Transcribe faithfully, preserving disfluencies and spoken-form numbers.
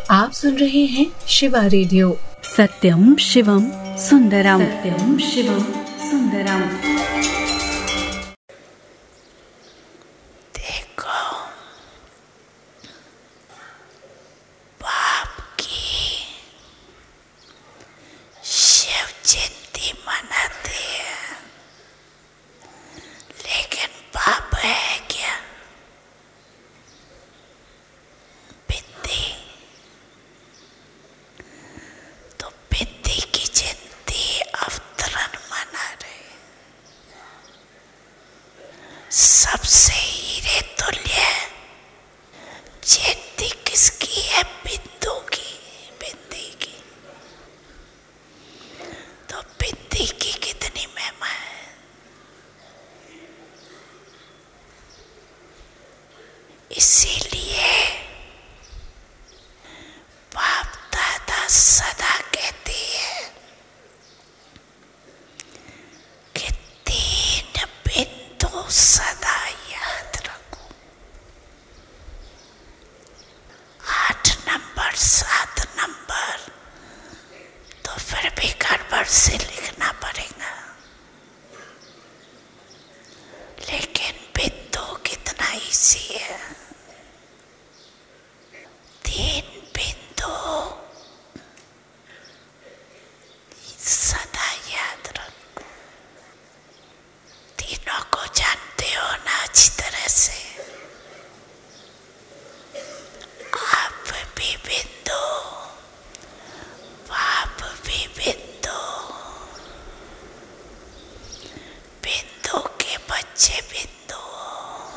आप सुन रहे हैं शिवा रेडियो। सत्यम शिवम सुंदरम, सत्यम शिवम सुंदरम। देखो, बाप की शिव जयंती मनाते हैं, लेकिन बाप है क्या? बिंदी, तो बिंदी की जयंती अवतरण मना रहे। सबसे हीरे तुल्य जयंती किसकी है? बिंदु की, बिंदी की। तो बिंदी की कितनी महिमा है। इसीलिए बाप दादा सदा कहते हैं कि तीन बिंदु सदा याद रखो। आठ नंबर, सात नंबर तो फिर भी गड़बड़ से लिखना पड़ेगा, लेकिन बिंदु कितना इजी है।